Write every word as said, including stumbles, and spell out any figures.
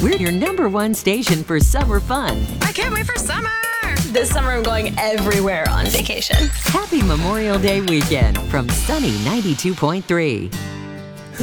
We're your number one station for summer fun. I can't wait for summer! This summer I'm going everywhere on vacation. Happy Memorial Day weekend from Sunny ninety-two point three.